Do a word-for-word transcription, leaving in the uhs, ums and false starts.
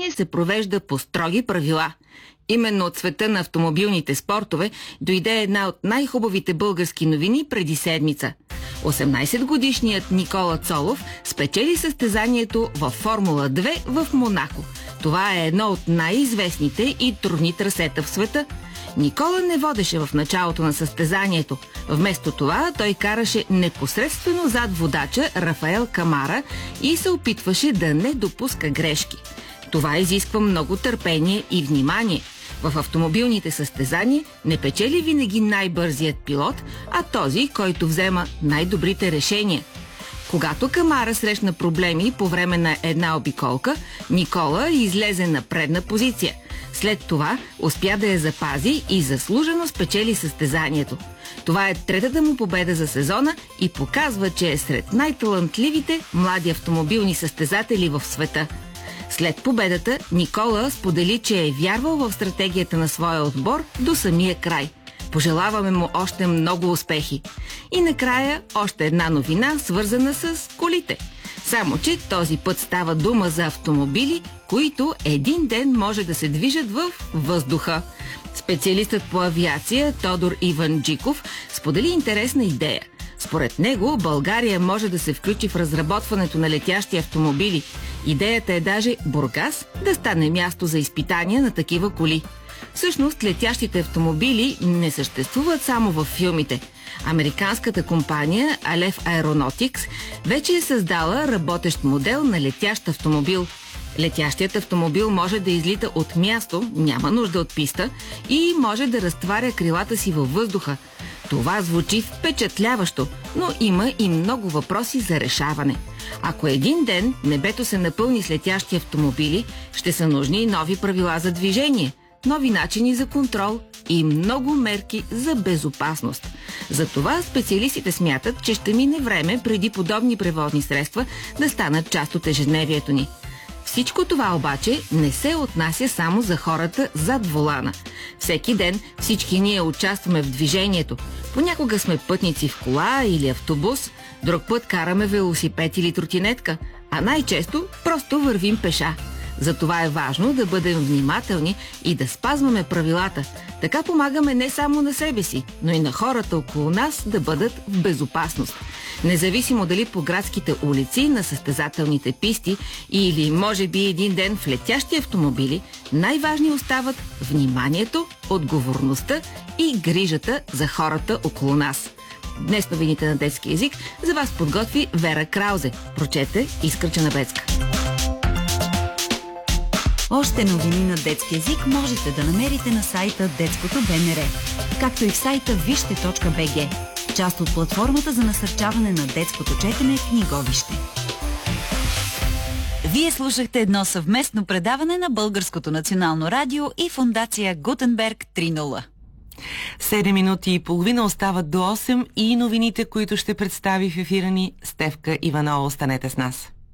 състезание се провежда по строги правила. Именно от света на автомобилните спортове дойде една от най-хубавите български новини преди седмица. осемнайсетгодишният Никола Цолов спечели състезанието във Формула две в Монако. Това е едно от най-известните и трудни трасета в света. Никола не водеше в началото на състезанието. Вместо това той караше непосредствено зад водача Рафаел Камара и се опитваше да не допуска грешки. Това изисква много търпение и внимание. В автомобилните състезания не печели винаги най-бързият пилот, а този, който взема най-добрите решения. Когато Камара срещна проблеми по време на една обиколка, Никола излезе на предна позиция. След това успя да я запази и заслужено спечели състезанието. Това е третата му победа за сезона и показва, че е сред най-талантливите млади автомобилни състезатели в света. След победата Никола сподели, че е вярвал в стратегията на своя отбор до самия край. Пожелаваме му още много успехи. И накрая още една новина, свързана с колите. Само че този път става дума за автомобили, които един ден може да се движат в въздуха. Специалистът по авиация Тодор Иванджиков сподели интересна идея. Според него България може да се включи в разработването на летящи автомобили. Идеята е даже Бургас да стане място за изпитания на такива коли. Всъщност летящите автомобили не съществуват само във филмите. Американската компания Aleph Aeronautics вече е създала работещ модел на летящ автомобил. Летящият автомобил може да излита от място, няма нужда от писта, и може да разтваря крилата си във въздуха. Това звучи впечатляващо, но има и много въпроси за решаване. Ако един ден небето се напълни с летящи автомобили, ще са нужни нови правила за движение, нови начини за контрол и много мерки за безопасност. Затова специалистите смятат, че ще мине време преди подобни превозни средства да станат част от ежедневието ни. Всичко това обаче не се отнася само за хората зад волана. Всеки ден всички ние участваме в движението. Понякога сме пътници в кола или автобус, друг път караме велосипед или тротинетка, а най-често просто вървим пеша. Затова е важно да бъдем внимателни и да спазваме правилата. Така помагаме не само на себе си, но и на хората около нас да бъдат в безопасност. Независимо дали по градските улици, на състезателните писти или може би един ден в летящи автомобили, най-важни остават вниманието, отговорността и грижата за хората около нас. Днес новините на детски език за вас подготви Вера Краузе. Прочете Искра Чернабецка. Още новини на детски език можете да намерите на сайта Детското БНР, както и в сайта вижте точка би джи, част от платформата за насърчаване на детското четене Книговище. Вие слушахте едно съвместно предаване на Българското национално радио и фондация Гутенберг три нула. Седем минути и половина остават до осем и новините, които ще представи в ефира ни Стефка Иванова. Останете с нас.